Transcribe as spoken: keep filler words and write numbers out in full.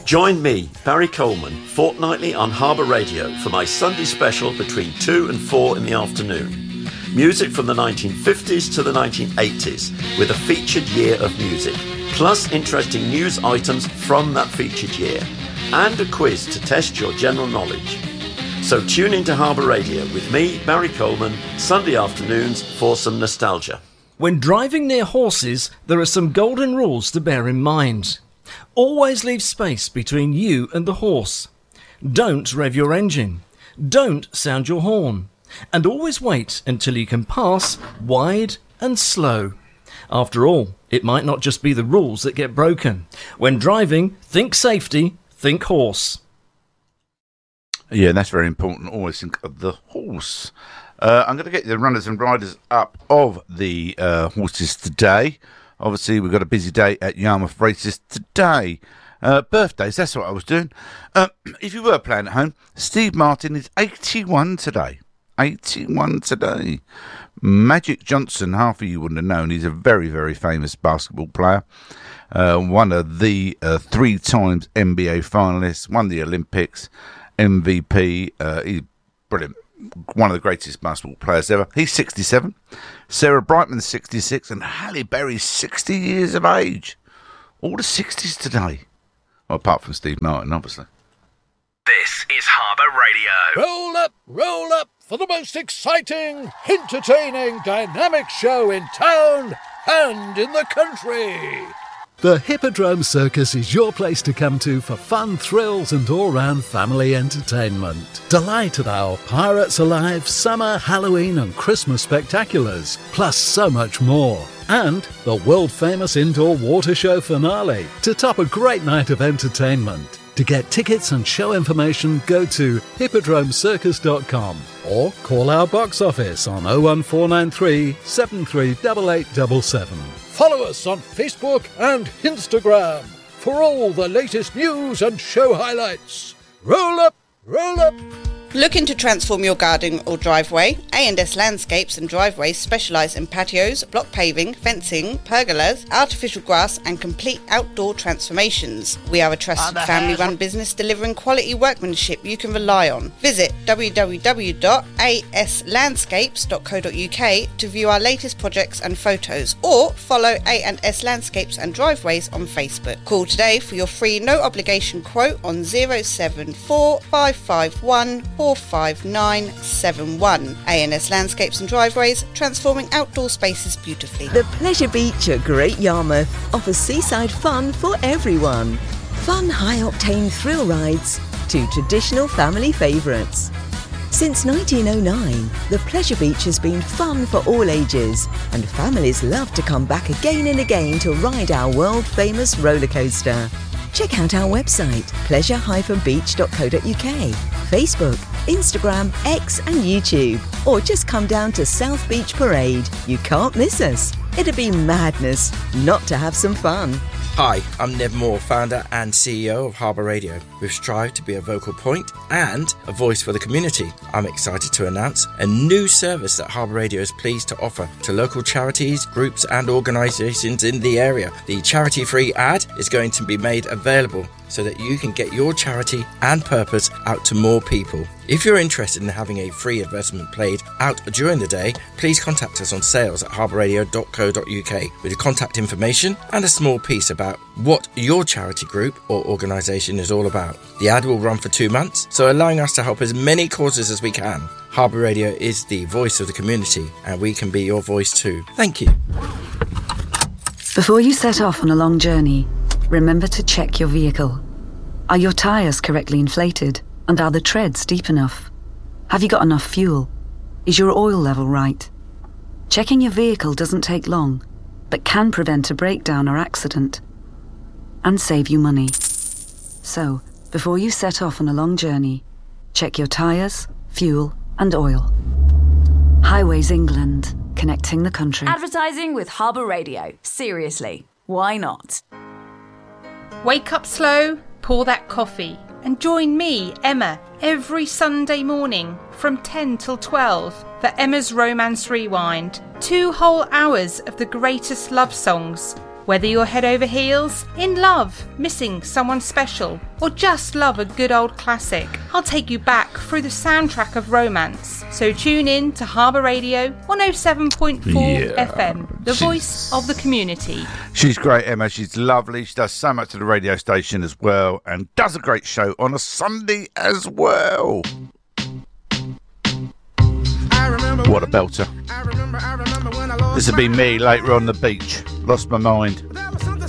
Join me, Barry Coleman, fortnightly on Harbour Radio for my Sunday special between two and four in the afternoon. Music from the nineteen fifties to the nineteen eighties with a featured year of music, plus interesting news items from that featured year, and a quiz to test your general knowledge. So tune into Harbour Radio with me, Barry Coleman, Sunday afternoons for some nostalgia. When driving near horses, there are some golden rules to bear in mind. Always leave space between you and the horse. Don't rev your engine. Don't sound your horn. And always wait until you can pass wide and slow. After all, it might not just be the rules that get broken. When driving, think safety, think horse. Yeah, that's very important. Always think of the horse. Uh, I'm going to get the runners and riders up of the uh, horses today. Obviously, we've got a busy day at Yarmouth Races today. Uh, birthdays, that's what I was doing. Uh, if you were playing at home, Steve Martin is eighty-one today. eighty-one today. Magic Johnson, half of you wouldn't have known, he's a very, very famous basketball player. Uh, one of the uh, three times N B A finalists, won the Olympics, M V P. Uh, he's brilliant. One of the greatest basketball players ever. He's sixty-seven. Sarah Brightman's sixty-six. And Halle Berry's sixty years of age. All the sixties today. Well, apart from Steve Martin, obviously. This is Harbour Radio. Roll up, roll up for the most exciting, entertaining, dynamic show in town and in the country. The Hippodrome Circus is your place to come to for fun, thrills and all-round family entertainment. Delight at our Pirates Alive, Summer, Halloween and Christmas spectaculars, plus so much more. And the world-famous indoor water show finale to top a great night of entertainment. To get tickets and show information, go to hippodrome circus dot com or call our box office on oh one four nine three, seven three eight eight seven seven. Follow us on Facebook and Instagram for all the latest news and show highlights. Roll up, roll up. Looking to transform your garden or driveway? A and S Landscapes and Driveways specialise in patios, block paving, fencing, pergolas, artificial grass and complete outdoor transformations. We are a trusted family-run business delivering quality workmanship you can rely on. Visit w w w dot a s landscapes dot co dot u k to view our latest projects and photos, or follow A and S Landscapes and Driveways on Facebook. Call today for your free no-obligation quote on zero seven four five five one four five nine seven one. A and S Landscapes and Driveways, transforming outdoor spaces beautifully. The Pleasure Beach at Great Yarmouth offers seaside fun for everyone. Fun high-octane thrill rides to traditional family favourites. Since nineteen oh nine, the Pleasure Beach has been fun for all ages, and families love to come back again and again to ride our world-famous roller coaster. Check out our website, pleasure dash beach dot co dot u k, Facebook, Instagram, X and YouTube. Or just come down to South Beach Parade. You can't miss us. It'd be madness not to have some fun. Hi, I'm Ned Moore, founder and C E O of Harbour Radio. We've strived to be a vocal point and a voice for the community. I'm excited to announce a new service that Harbour Radio is pleased to offer to local charities, groups and organisations in the area. The charity-free ad is going to be made available so that you can get your charity and purpose out to more people. If you're interested in having a free advertisement played out during the day, please contact us on sales at harbour radio dot co dot u k with your contact information and a small piece about what your charity group or organisation is all about. The ad will run for two months, so allowing us to help as many causes as we can. Harbour Radio is the voice of the community, and we can be your voice too. Thank you. Before you set off on a long journey, remember to check your vehicle. Are your tyres correctly inflated? And are the treads deep enough? Have you got enough fuel? Is your oil level right? Checking your vehicle doesn't take long, but can prevent a breakdown or accident and save you money. So, before you set off on a long journey, check your tyres, fuel and oil. Highways England, connecting the country. Advertising with Harbour Radio. Seriously, why not? Wake up slow, pour that coffee, and join me, Emma, every Sunday morning from ten till twelve for Emma's Romance Rewind. Two whole hours of the greatest love songs, Whether you're head over heels, in love, missing someone special, or just love a good old classic, I'll take you back through the soundtrack of romance. So tune in to Harbour Radio one oh seven point four Yeah. F M, the She's- voice of the community. She's great, Emma. She's lovely. She does so much to the radio station as well, and does a great show on a Sunday as well. What a belter. This will be me later on the beach. Lost my mind.